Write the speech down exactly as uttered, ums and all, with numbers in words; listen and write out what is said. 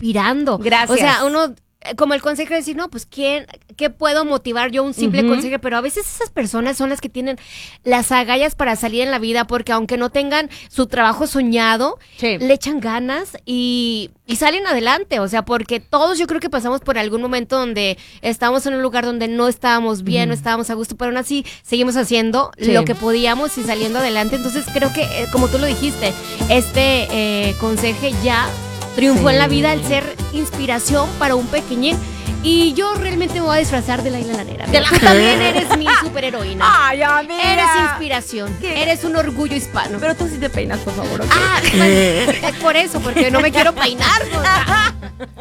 inspirando. Gracias. O sea, uno, como el consejo de decir, no, pues, ¿quién, ¿qué puedo motivar yo? Un simple uh-huh. consejo, pero a veces esas personas son las que tienen las agallas para salir en la vida, porque aunque no tengan su trabajo soñado, sí. le echan ganas y, y salen adelante, o sea, porque todos yo creo que pasamos por algún momento donde estábamos en un lugar donde no estábamos bien, uh-huh. no estábamos a gusto, pero aún así seguimos haciendo sí. lo que podíamos y saliendo adelante. Entonces creo que, eh, como tú lo dijiste, este eh, consejo ya triunfó sí. en la vida al ser inspiración para un pequeñín. Y yo realmente me voy a disfrazar de Laila Lanera. Tú también eres mi superheroína. Ay, amiga. Eres inspiración. ¿Qué? Eres un orgullo hispano. Pero tú sí te peinas, por favor. ¿Okay? Ah, bueno, es por eso, porque no me quiero peinar. ¿No?